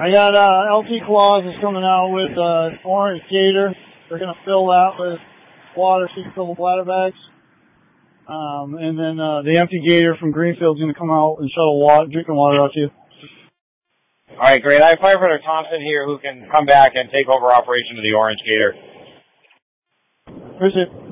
I got LT Claus is coming out with orange gator. They're going to fill that with water so you can fill the bladder bags. And then the empty gator from Greenfield is going to come out and shuttle drinking water out to you. All right, great. I have Firefighter Thompson here who can come back and take over operation of the orange gator. Appreciate it.